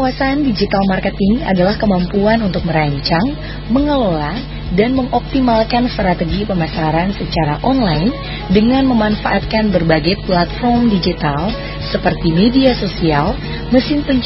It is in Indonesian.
Kewawasan digital marketing adalah kemampuan untuk merancang, mengelola, dan mengoptimalkan strategi pemasaran secara online dengan memanfaatkan berbagai platform digital seperti media sosial, mesin pencarian